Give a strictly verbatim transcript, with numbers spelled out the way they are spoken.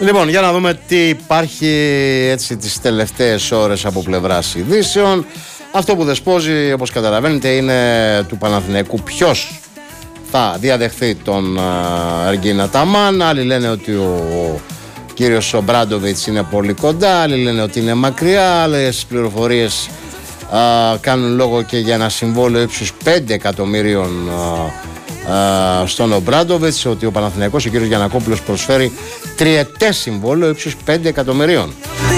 Λοιπόν, για να δούμε τι υπάρχει έτσι τις τελευταίες ώρες από πλευράς ειδήσεων. Αυτό που δεσπόζει, όπως καταλαβαίνετε, είναι του Παναθηναϊκού ποιος θα διαδεχθεί τον Εργκίν Αταμάν. Άλλοι λένε ότι ο κύριος Ομπράντοβιτς είναι πολύ κοντά, άλλοι λένε ότι είναι μακριά, άλλες πληροφορίες α, κάνουν λόγο και για ένα συμβόλαιο ύψους πέντε εκατομμυρίων α, α, στον Ομπράντοβιτς, ότι ο Παναθηναϊκός, ο κύριος Γιαννακόπουλος, προσφέρει τριετές συμβόλαιο ύψους πέντε εκατομμυρίων.